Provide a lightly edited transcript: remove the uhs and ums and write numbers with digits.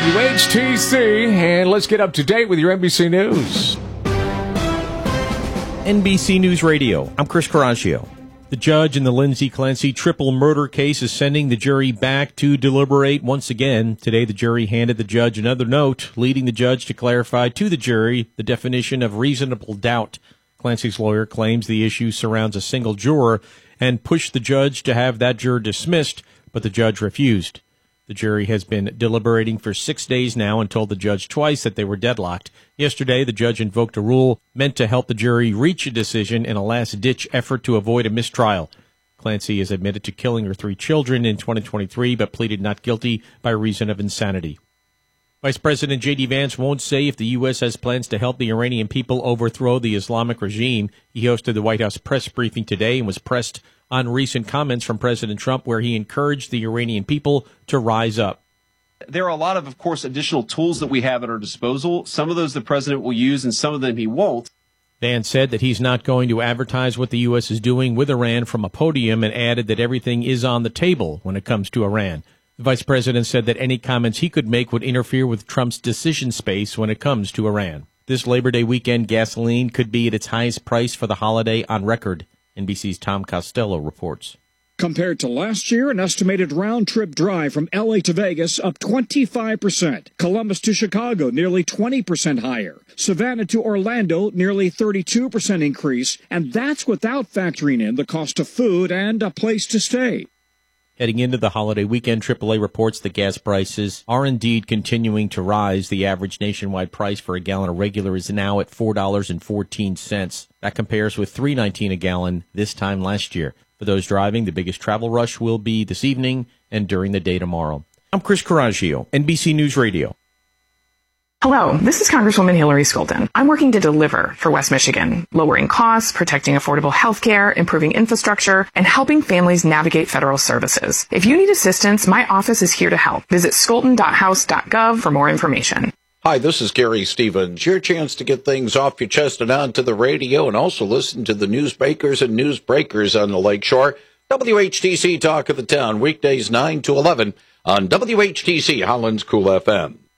WHTC, and let's get up to date with your NBC News. NBC News Radio, I'm Chris Caraccio. The judge in the Lindsay Clancy triple murder case is sending the jury back to deliberate once again. Today, the jury handed the judge another note, leading the judge to clarify to the jury the definition of reasonable doubt. Clancy's lawyer claims the issue surrounds a single juror and pushed the judge to have that juror dismissed, but the judge refused. The jury has been deliberating for 6 days now and told the judge twice that they were deadlocked. Yesterday, the judge invoked a rule meant to help the jury reach a decision in a last-ditch effort to avoid a mistrial. Clancy is admitted to killing her 3 children in 2023, but pleaded not guilty by reason of insanity. Vice President J.D. Vance won't say if the U.S. has plans to help the Iranian people overthrow the Islamic regime. He hosted the White House press briefing today and was pressed on recent comments from President Trump where he encouraged the Iranian people to rise up. There are a lot of course, additional tools that we have at our disposal. Some of those the president will use and some of them he won't. Vance said that he's not going to advertise what the U.S. is doing with Iran from a podium and added that everything is on the table when it comes to Iran. The vice president said that any comments he could make would interfere with Trump's decision space when it comes to Iran. This Labor Day weekend, gasoline could be at its highest price for the holiday on record. NBC's Tom Costello reports. Compared to last year, an estimated round-trip drive from L.A. to Vegas up 25%. Columbus to Chicago, nearly 20% higher. Savannah to Orlando, nearly 32% increase. And that's without factoring in the cost of food and a place to stay. Heading into the holiday weekend, AAA reports that gas prices are indeed continuing to rise. The average nationwide price for a gallon of regular is now at $4.14. That compares with $3.19 a gallon this time last year. For those driving, the biggest travel rush will be this evening and during the day tomorrow. I'm Chris Caraccio, NBC News Radio. Hello, this is Congresswoman Hillary Skolton. I'm working to deliver for West Michigan, lowering costs, protecting affordable health care, improving infrastructure, and helping families navigate federal services. If you need assistance, my office is here to help. Visit skolton.house.gov for more information. Hi, this is Gary Stevens. Your chance to get things off your chest and onto the radio and also listen to the newsmakers and newsbreakers on the Lakeshore. WHTC Talk of the Town, weekdays 9 to 11 on WHTC Holland's Cool FM.